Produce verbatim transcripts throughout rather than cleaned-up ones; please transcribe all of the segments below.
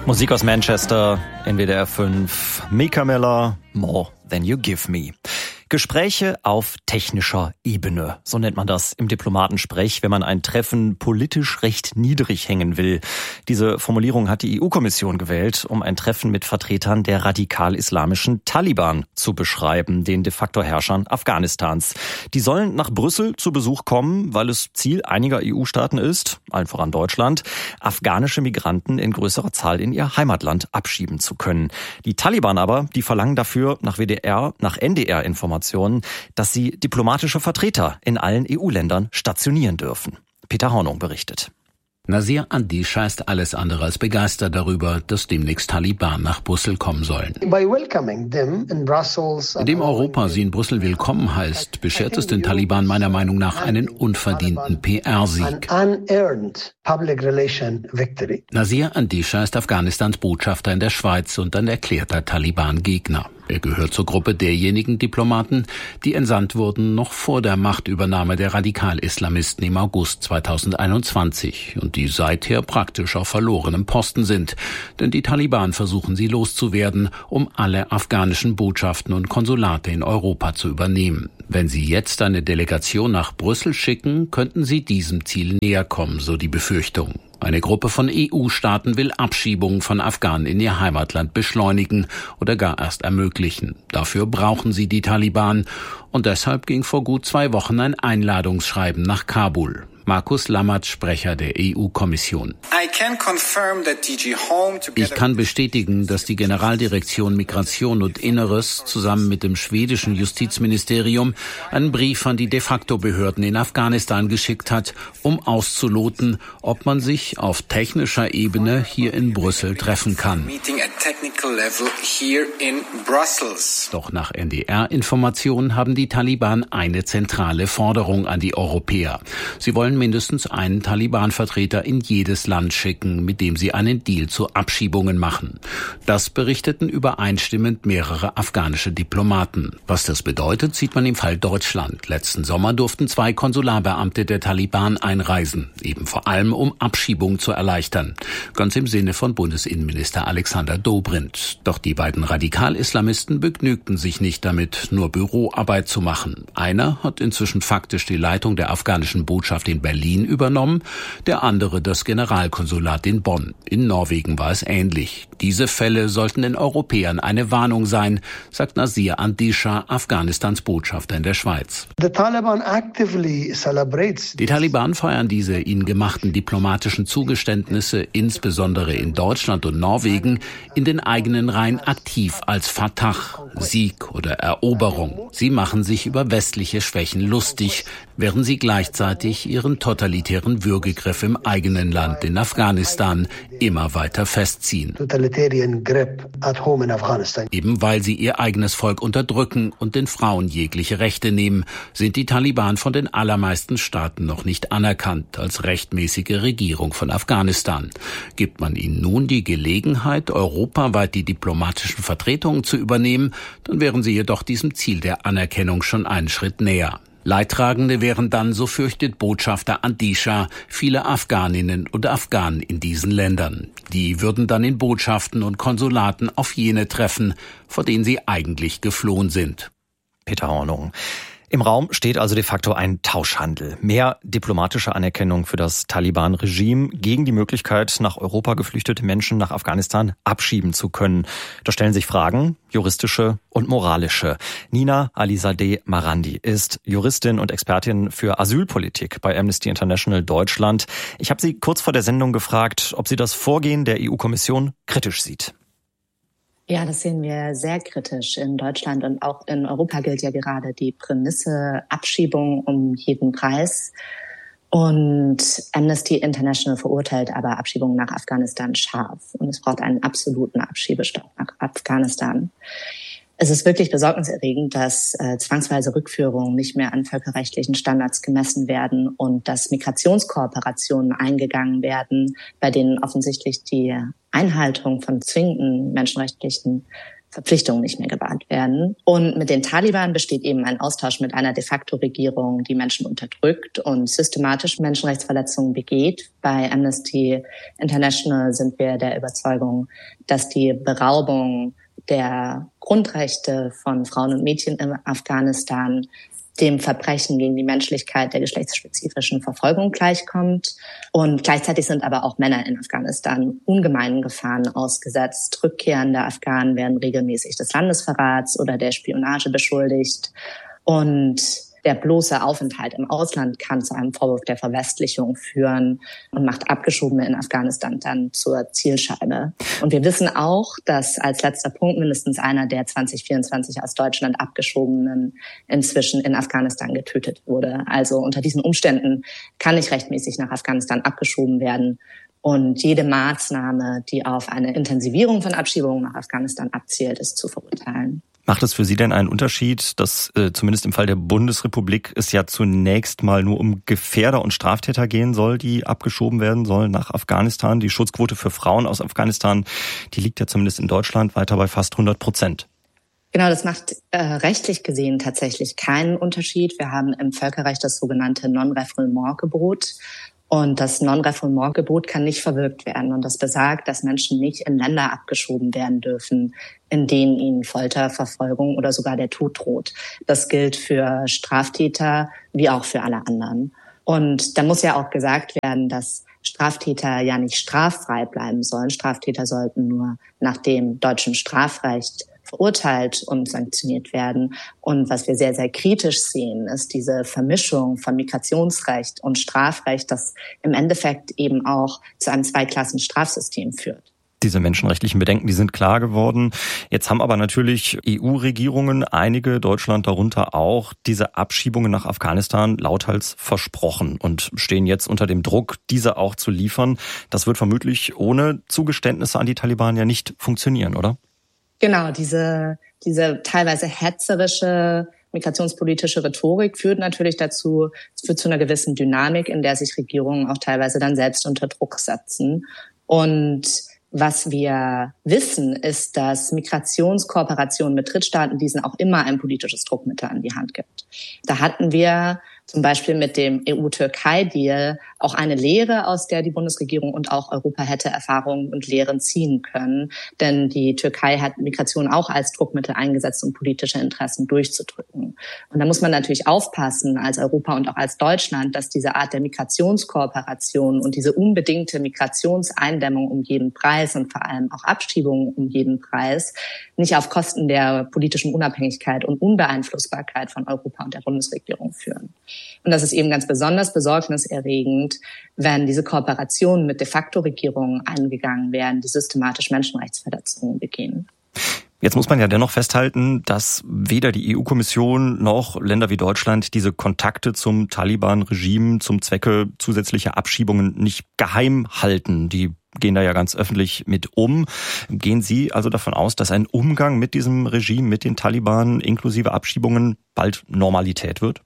Musik aus Manchester, N W D R fünf, Mika Miller, More Than You Give Me. Gespräche auf technischer Ebene, so nennt man das im Diplomatensprech, wenn man ein Treffen politisch recht niedrig hängen will. Diese Formulierung hat die E U-Kommission gewählt, um ein Treffen mit Vertretern der radikal-islamischen Taliban zu beschreiben, den de facto Herrschern Afghanistans. Die sollen nach Brüssel zu Besuch kommen, weil es Ziel einiger E U-Staaten ist, allen voran Deutschland, afghanische Migranten in größerer Zahl in ihr Heimatland abschieben zu können. Die Taliban aber, die verlangen dafür nach W D R, nach N D R-Informationen, dass sie diplomatische Vertreter in allen E U-Ländern stationieren dürfen. Peter Hornung berichtet. Nazir Andisha ist alles andere als begeistert darüber, dass demnächst Taliban nach Brüssel kommen sollen. Indem Europa sie in Brüssel willkommen heißt, beschert es den Taliban meiner Meinung nach einen unverdienten P R-Sieg. Nazir Andisha ist Afghanistans Botschafter in der Schweiz und ein erklärter Taliban-Gegner. Er gehört zur Gruppe derjenigen Diplomaten, die entsandt wurden noch vor der Machtübernahme der Radikal-Islamisten im August zweitausendeinundzwanzig und die seither praktisch auf verlorenem Posten sind. Denn die Taliban versuchen sie loszuwerden, um alle afghanischen Botschaften und Konsulate in Europa zu übernehmen. Wenn sie jetzt eine Delegation nach Brüssel schicken, könnten sie diesem Ziel näher kommen, so die Befürchtung. Eine Gruppe von E U-Staaten will Abschiebungen von Afghanen in ihr Heimatland beschleunigen oder gar erst ermöglichen. Dafür brauchen sie die Taliban und deshalb ging vor gut zwei Wochen ein Einladungsschreiben nach Kabul. Markus Lammert, Sprecher der E U-Kommission. Ich kann bestätigen, dass die Generaldirektion Migration und Inneres zusammen mit dem schwedischen Justizministerium einen Brief an die de facto Behörden in Afghanistan geschickt hat, um auszuloten, ob man sich auf technischer Ebene hier in Brüssel treffen kann. Doch nach N D R-Informationen haben die Taliban eine zentrale Forderung an die Europäer. Sie wollen mindestens einen Taliban-Vertreter in jedes Land schicken, mit dem sie einen Deal zu Abschiebungen machen. Das berichteten übereinstimmend mehrere afghanische Diplomaten. Was das bedeutet, sieht man im Fall Deutschland. Letzten Sommer durften zwei Konsularbeamte der Taliban einreisen, eben vor allem um Abschiebungen zu erleichtern. Ganz im Sinne von Bundesinnenminister Alexander Dobrindt. Doch die beiden Radikal-Islamisten begnügten sich nicht damit, nur Büroarbeit zu machen. Einer hat inzwischen faktisch die Leitung der afghanischen Botschaft in Berlin übernommen, der andere das Generalkonsulat in Bonn. In Norwegen war es ähnlich. Diese Fälle sollten den Europäern eine Warnung sein, sagt Nazir Andisha, Afghanistans Botschafter in der Schweiz. Die Taliban feiern diese ihnen gemachten diplomatischen Zugeständnisse, insbesondere in Deutschland und Norwegen, in den eigenen Reihen aktiv als Fatah, Sieg oder Eroberung. Sie machen sich über westliche Schwächen lustig, während sie gleichzeitig ihren totalitären Würgegriff im eigenen Land in Afghanistan immer weiter festziehen. Eben weil sie ihr eigenes Volk unterdrücken und den Frauen jegliche Rechte nehmen, sind die Taliban von den allermeisten Staaten noch nicht anerkannt als rechtmäßige Regierung von Afghanistan. Gibt man ihnen nun die Gelegenheit, europaweit die diplomatischen Vertretungen zu übernehmen, dann wären sie jedoch diesem Ziel der Anerkennung schon einen Schritt näher. Leidtragende wären dann, so fürchtet Botschafter Andisha, viele Afghaninnen und Afghanen in diesen Ländern. Die würden dann in Botschaften und Konsulaten auf jene treffen, vor denen sie eigentlich geflohen sind. Peter Hornung. Im Raum steht also de facto ein Tauschhandel. Mehr diplomatische Anerkennung für das Taliban-Regime gegen die Möglichkeit, nach Europa geflüchtete Menschen nach Afghanistan abschieben zu können. Da stellen sich Fragen, juristische und moralische. Nina Alizadeh Marandi ist Juristin und Expertin für Asylpolitik bei Amnesty International Deutschland. Ich habe sie kurz vor der Sendung gefragt, ob sie das Vorgehen der E U-Kommission kritisch sieht. Ja, das sehen wir sehr kritisch in Deutschland und auch in Europa gilt ja gerade die Prämisse Abschiebung um jeden Preis. Und Amnesty International verurteilt aber Abschiebungen nach Afghanistan scharf. Und es braucht einen absoluten Abschiebestopp nach Afghanistan. Es ist wirklich besorgniserregend, dass äh, zwangsweise Rückführungen nicht mehr an völkerrechtlichen Standards gemessen werden und dass Migrationskooperationen eingegangen werden, bei denen offensichtlich die Einhaltung von zwingenden menschenrechtlichen Verpflichtungen nicht mehr gewahrt werden. Und mit den Taliban besteht eben ein Austausch mit einer de facto Regierung, die Menschen unterdrückt und systematisch Menschenrechtsverletzungen begeht. Bei Amnesty International sind wir der Überzeugung, dass die Beraubung der Grundrechte von Frauen und Mädchen in Afghanistan dem Verbrechen gegen die Menschlichkeit der geschlechtsspezifischen Verfolgung gleichkommt. Und gleichzeitig sind aber auch Männer in Afghanistan ungemeinen Gefahren ausgesetzt. Rückkehrende Afghanen werden regelmäßig des Landesverrats oder der Spionage beschuldigt. Und der bloße Aufenthalt im Ausland kann zu einem Vorwurf der Verwestlichung führen und macht Abgeschobene in Afghanistan dann zur Zielscheibe. Und wir wissen auch, dass als letzter Punkt mindestens einer der zwanzig vierundzwanzig aus Deutschland Abgeschobenen inzwischen in Afghanistan getötet wurde. Also unter diesen Umständen kann nicht rechtmäßig nach Afghanistan abgeschoben werden. Und jede Maßnahme, die auf eine Intensivierung von Abschiebungen nach Afghanistan abzielt, ist zu verurteilen. Macht es für Sie denn einen Unterschied, dass äh, zumindest im Fall der Bundesrepublik es ja zunächst mal nur um Gefährder und Straftäter gehen soll, die abgeschoben werden sollen nach Afghanistan? Die Schutzquote für Frauen aus Afghanistan, die liegt ja zumindest in Deutschland weiter bei fast hundert Prozent. Genau, das macht äh, rechtlich gesehen tatsächlich keinen Unterschied. Wir haben im Völkerrecht das sogenannte Non-Refoulement-Gebot. Und das Non-Refoulement-Gebot kann nicht verwirkt werden. Und das besagt, dass Menschen nicht in Länder abgeschoben werden dürfen, in denen ihnen Folter, Verfolgung oder sogar der Tod droht. Das gilt für Straftäter wie auch für alle anderen. Und da muss ja auch gesagt werden, dass Straftäter ja nicht straffrei bleiben sollen. Straftäter sollten nur nach dem deutschen Strafrecht verurteilt und sanktioniert werden. Und was wir sehr, sehr kritisch sehen, ist diese Vermischung von Migrationsrecht und Strafrecht, das im Endeffekt eben auch zu einem Zweiklassen-Strafsystem führt. Diese menschenrechtlichen Bedenken, die sind klar geworden. Jetzt haben aber natürlich E U-Regierungen, einige, Deutschland darunter auch, diese Abschiebungen nach Afghanistan lauthals versprochen und stehen jetzt unter dem Druck, diese auch zu liefern. Das wird vermutlich ohne Zugeständnisse an die Taliban ja nicht funktionieren, oder? Genau, diese, diese teilweise hetzerische migrationspolitische Rhetorik führt natürlich dazu, führt zu einer gewissen Dynamik, in der sich Regierungen auch teilweise dann selbst unter Druck setzen. Und was wir wissen, ist, dass Migrationskooperationen mit Drittstaaten diesen auch immer ein politisches Druckmittel an die Hand gibt. Da hatten wir zum Beispiel mit dem E U-Türkei-Deal auch eine Lehre, aus der die Bundesregierung und auch Europa hätte Erfahrungen und Lehren ziehen können. Denn die Türkei hat Migration auch als Druckmittel eingesetzt, um politische Interessen durchzudrücken. Und da muss man natürlich aufpassen als Europa und auch als Deutschland, dass diese Art der Migrationskooperation und diese unbedingte Migrationseindämmung um jeden Preis und vor allem auch Abschiebungen um jeden Preis nicht auf Kosten der politischen Unabhängigkeit und Unbeeinflussbarkeit von Europa und der Bundesregierung führen. Und das ist eben ganz besonders besorgniserregend, wenn diese Kooperationen mit de facto Regierungen eingegangen werden, die systematisch Menschenrechtsverletzungen begehen. Jetzt muss man ja dennoch festhalten, dass weder die E U-Kommission noch Länder wie Deutschland diese Kontakte zum Taliban-Regime zum Zwecke zusätzlicher Abschiebungen nicht geheim halten. Die gehen da ja ganz öffentlich mit um. Gehen Sie also davon aus, dass ein Umgang mit diesem Regime, mit den Taliban inklusive Abschiebungen bald Normalität wird?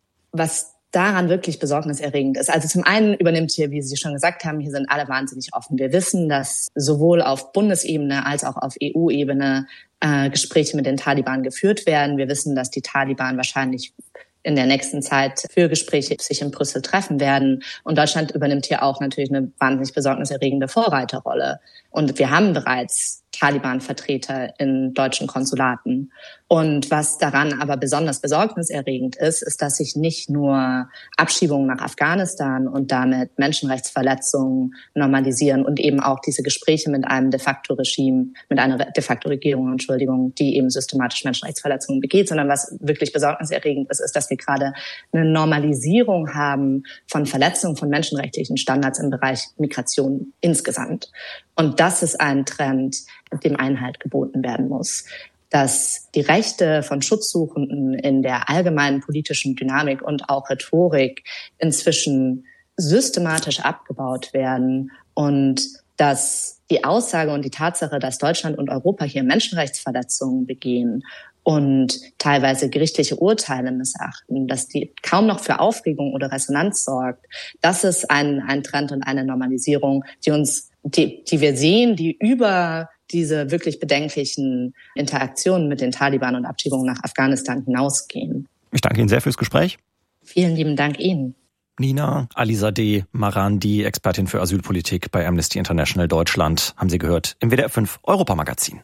Was daran wirklich besorgniserregend ist. Also zum einen übernimmt hier, wie Sie schon gesagt haben, hier sind alle wahnsinnig offen. Wir wissen, dass sowohl auf Bundesebene als auch auf E U-Ebene äh, Gespräche mit den Taliban geführt werden. Wir wissen, dass die Taliban wahrscheinlich in der nächsten Zeit für Gespräche sich in Brüssel treffen werden. Und Deutschland übernimmt hier auch natürlich eine wahnsinnig besorgniserregende Vorreiterrolle. Und wir haben bereits Taliban-Vertreter in deutschen Konsulaten. Und was daran aber besonders besorgniserregend ist, ist, dass sich nicht nur Abschiebungen nach Afghanistan und damit Menschenrechtsverletzungen normalisieren und eben auch diese Gespräche mit einem de facto Regime, mit einer de facto Regierung, Entschuldigung, die eben systematisch Menschenrechtsverletzungen begeht, sondern was wirklich besorgniserregend ist, ist, dass wir gerade eine Normalisierung haben von Verletzungen von menschenrechtlichen Standards im Bereich Migration insgesamt. Und das ist ein Trend, dem Einhalt geboten werden muss. Dass die Rechte von Schutzsuchenden in der allgemeinen politischen Dynamik und auch Rhetorik inzwischen systematisch abgebaut werden und dass die Aussage und die Tatsache, dass Deutschland und Europa hier Menschenrechtsverletzungen begehen und teilweise gerichtliche Urteile missachten, dass die kaum noch für Aufregung oder Resonanz sorgt, das ist ein, ein Trend und eine Normalisierung, die uns, die, die wir sehen, die über diese wirklich bedenklichen Interaktionen mit den Taliban und Abschiebungen nach Afghanistan hinausgehen. Ich danke Ihnen sehr fürs Gespräch. Vielen lieben Dank Ihnen. Nina Alizadeh Marandi, Expertin für Asylpolitik bei Amnesty International Deutschland, haben Sie gehört im W D R fünf Europamagazin.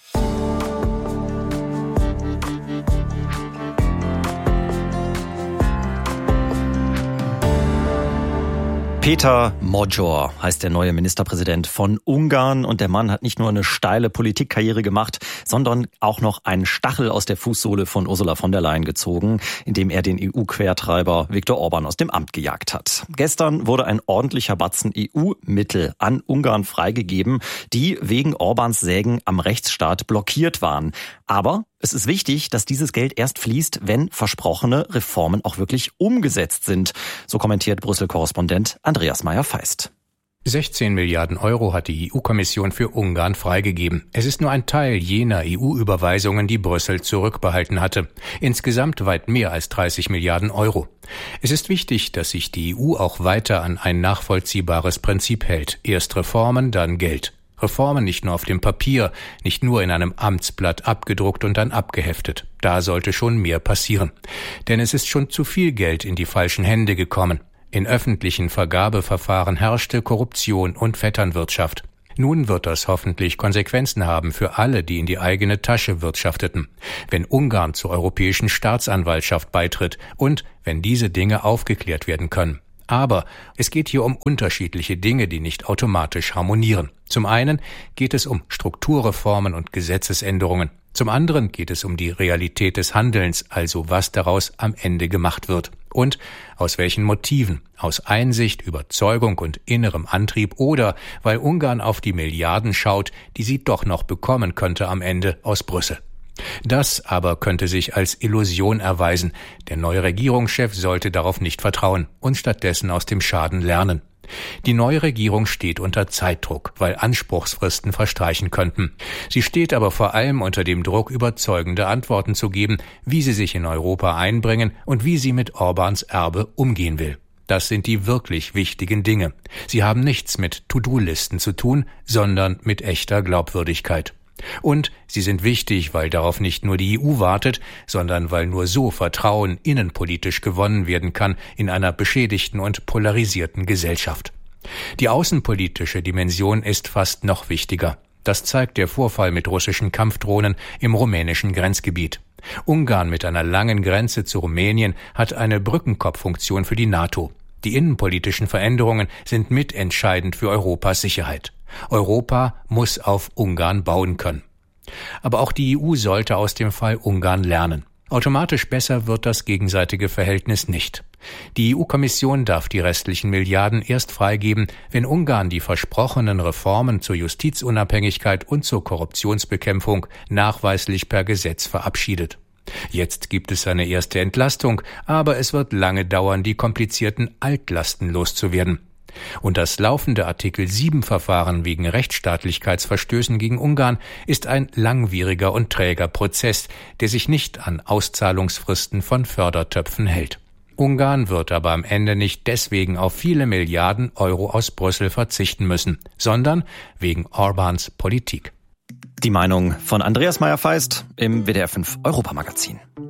Peter Magyar heißt der neue Ministerpräsident von Ungarn und der Mann hat nicht nur eine steile Politikkarriere gemacht, sondern auch noch einen Stachel aus der Fußsohle von Ursula von der Leyen gezogen, indem er den E U-Quertreiber Viktor Orban aus dem Amt gejagt hat. Gestern wurde ein ordentlicher Batzen E U-Mittel an Ungarn freigegeben, die wegen Orbans Sägen am Rechtsstaat blockiert waren. Aber es ist wichtig, dass dieses Geld erst fließt, wenn versprochene Reformen auch wirklich umgesetzt sind. So kommentiert Brüssel-Korrespondent Andreas Meyer-Feist. sechzehn Milliarden Euro hat die E U-Kommission für Ungarn freigegeben. Es ist nur ein Teil jener E U-Überweisungen, die Brüssel zurückbehalten hatte. Insgesamt weit mehr als dreißig Milliarden Euro. Es ist wichtig, dass sich die E U auch weiter an ein nachvollziehbares Prinzip hält. Erst Reformen, dann Geld. Reformen nicht nur auf dem Papier, nicht nur in einem Amtsblatt abgedruckt und dann abgeheftet. Da sollte schon mehr passieren. Denn es ist schon zu viel Geld in die falschen Hände gekommen. In öffentlichen Vergabeverfahren herrschte Korruption und Vetternwirtschaft. Nun wird das hoffentlich Konsequenzen haben für alle, die in die eigene Tasche wirtschafteten. Wenn Ungarn zur Europäischen Staatsanwaltschaft beitritt und wenn diese Dinge aufgeklärt werden können. Aber es geht hier um unterschiedliche Dinge, die nicht automatisch harmonieren. Zum einen geht es um Strukturreformen und Gesetzesänderungen. Zum anderen geht es um die Realität des Handelns, also was daraus am Ende gemacht wird. Und aus welchen Motiven? Aus Einsicht, Überzeugung und innerem Antrieb oder weil Ungarn auf die Milliarden schaut, die sie doch noch bekommen könnte am Ende aus Brüssel. Das aber könnte sich als Illusion erweisen. Der neue Regierungschef sollte darauf nicht vertrauen und stattdessen aus dem Schaden lernen. Die neue Regierung steht unter Zeitdruck, weil Anspruchsfristen verstreichen könnten. Sie steht aber vor allem unter dem Druck, überzeugende Antworten zu geben, wie sie sich in Europa einbringen und wie sie mit Orbans Erbe umgehen will. Das sind die wirklich wichtigen Dinge. Sie haben nichts mit To-Do-Listen zu tun, sondern mit echter Glaubwürdigkeit. Und sie sind wichtig, weil darauf nicht nur die E U wartet, sondern weil nur so Vertrauen innenpolitisch gewonnen werden kann in einer beschädigten und polarisierten Gesellschaft. Die außenpolitische Dimension ist fast noch wichtiger. Das zeigt der Vorfall mit russischen Kampfdrohnen im rumänischen Grenzgebiet. Ungarn mit einer langen Grenze zu Rumänien hat eine Brückenkopffunktion für die NATO. Die innenpolitischen Veränderungen sind mitentscheidend für Europas Sicherheit. Europa muss auf Ungarn bauen können. Aber auch die E U sollte aus dem Fall Ungarn lernen. Automatisch besser wird das gegenseitige Verhältnis nicht. Die E U-Kommission darf die restlichen Milliarden erst freigeben, wenn Ungarn die versprochenen Reformen zur Justizunabhängigkeit und zur Korruptionsbekämpfung nachweislich per Gesetz verabschiedet. Jetzt gibt es eine erste Entlastung, aber es wird lange dauern, die komplizierten Altlasten loszuwerden. Und das laufende Artikel sieben Verfahren wegen Rechtsstaatlichkeitsverstößen gegen Ungarn ist ein langwieriger und träger Prozess, der sich nicht an Auszahlungsfristen von Fördertöpfen hält. Ungarn wird aber am Ende nicht deswegen auf viele Milliarden Euro aus Brüssel verzichten müssen, sondern wegen Orbans Politik. Die Meinung von Andreas Meyer-Feist im W D R fünf Europamagazin.